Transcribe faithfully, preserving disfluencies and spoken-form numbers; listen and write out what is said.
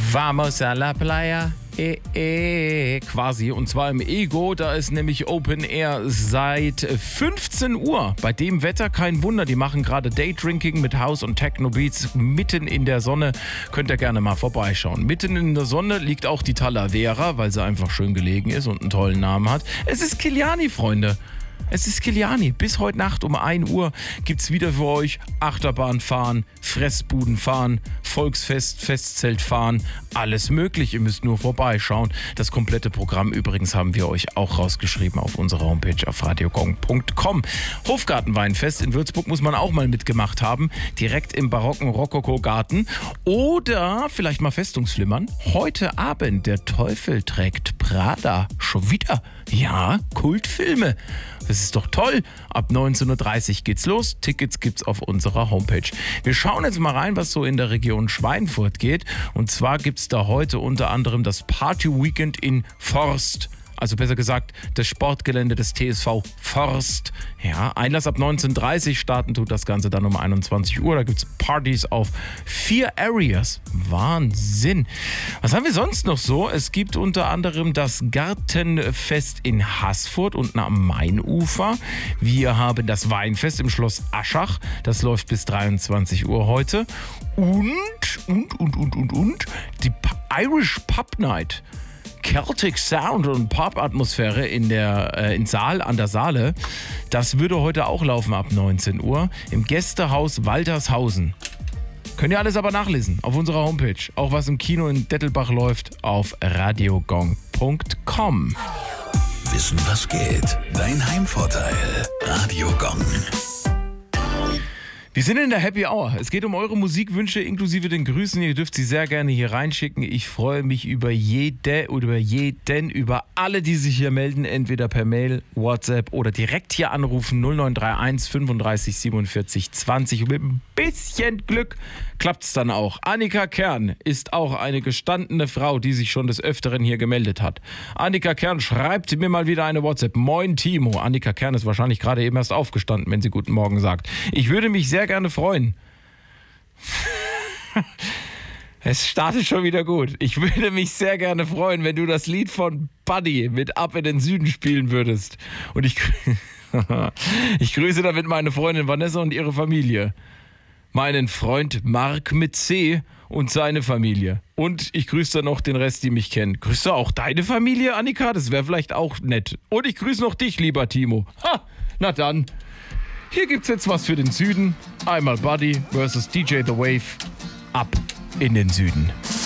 Vamos a la playa. Eh, eh, quasi. Und zwar im Ego. Da ist nämlich Open Air seit fünfzehn Uhr. Bei dem Wetter kein Wunder. Die machen gerade Daydrinking mit House und Techno Beats mitten in der Sonne. Könnt ihr gerne mal vorbeischauen. Mitten in der Sonne liegt auch die Talavera, weil sie einfach schön gelegen ist und einen tollen Namen hat. Es ist Kiliani, Freunde. Es ist Kiliani. Bis heute Nacht um ein Uhr gibt's wieder für euch Achterbahn fahren, Fressbuden fahren, Volksfest, Festzelt fahren, alles möglich. Ihr müsst nur vorbeischauen. Das komplette Programm übrigens haben wir euch auch rausgeschrieben auf unserer Homepage auf radiogong punkt com. Hofgartenweinfest in Würzburg muss man auch mal mitgemacht haben. Direkt im barocken Rokoko-Garten. Oder vielleicht mal Festungsflimmern. Heute Abend der Teufel trägt Prada. Schon wieder. Ja, Kultfilme. Das ist doch toll. Ab neunzehn Uhr dreißig geht's los. Tickets gibt's auf unserer Homepage. Wir schauen jetzt mal rein, was so in der Region Schweinfurt geht. Und zwar gibt's da heute unter anderem das Party Weekend in Forst. Also besser gesagt, das Sportgelände des T S V Forst. Ja, Einlass ab neunzehn Uhr dreißig, starten tut das Ganze dann um einundzwanzig Uhr. Da gibt es Partys auf vier Areas. Wahnsinn. Was haben wir sonst noch so? Es gibt unter anderem das Gartenfest in Haßfurt unten am Mainufer. Wir haben das Weinfest im Schloss Aschach. Das läuft bis dreiundzwanzig Uhr heute. Und, und, und, und, und, und, die Irish Pub Night. Celtic Sound und Pop-Atmosphäre in der äh, in Saal an der Saale. Das würde heute auch laufen ab neunzehn Uhr im Gästehaus Waltershausen. Könnt ihr alles aber nachlesen auf unserer Homepage. Auch was im Kino in Dettelbach läuft auf radiogong punkt com. Wissen, was geht? Dein Heimvorteil. Radiogong. Wir sind in der Happy Hour. Es geht um eure Musikwünsche inklusive den Grüßen. Ihr dürft sie sehr gerne hier reinschicken. Ich freue mich über jede oder über jeden, über alle, die sich hier melden, entweder per Mail, WhatsApp oder direkt hier anrufen null neun drei eins fünfunddreißig siebenundvierzig zwanzig. Und mit ein bisschen Glück klappt es dann auch. Annika Kern ist auch eine gestandene Frau, die sich schon des Öfteren hier gemeldet hat. Annika Kern schreibt mir mal wieder eine WhatsApp. Moin Timo. Annika Kern ist wahrscheinlich gerade eben erst aufgestanden, wenn sie guten Morgen sagt. Ich würde mich sehr gerne freuen. Es startet schon wieder gut. Ich würde mich sehr gerne freuen, wenn du das Lied von Buddy mit Ab in den Süden spielen würdest. Und ich, ich grüße damit meine Freundin Vanessa und ihre Familie. Meinen Freund Mark mit C und seine Familie. Und ich grüße dann noch den Rest, die mich kennen. Grüßt du auch deine Familie, Annika? Das wäre vielleicht auch nett. Und ich grüße noch dich, lieber Timo. Ha, na dann. Hier gibt's jetzt was für den Süden. Einmal Buddy versus D J The Wave. Ab in den Süden.